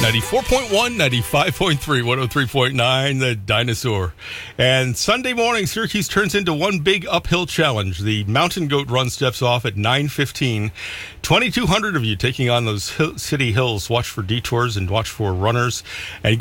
94.1, 95.3, 103.9, the Dinosaur. And Sunday morning, Syracuse turns into one big uphill challenge. The Mountain Goat Run steps off at 9:15. 2,200 of you taking on those city hills. Watch for detours and watch for runners. And